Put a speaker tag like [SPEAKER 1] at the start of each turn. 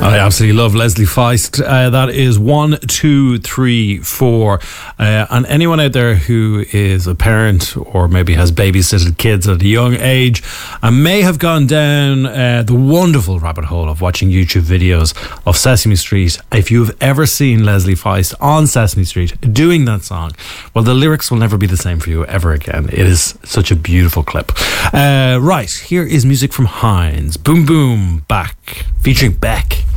[SPEAKER 1] I absolutely love Leslie Feist. That is 1, 2, 3, 4. And anyone out there who is a parent or maybe has babysitted kids at a young age and may have gone down the wonderful rabbit hole of watching YouTube videos of Sesame Street. If you've ever seen Leslie Feist on Sesame Street doing that song, well, the lyrics will never be the same for you ever again. It is such a beautiful clip. Right, here is music from Heinz. Boom Boom Back, featuring Beck.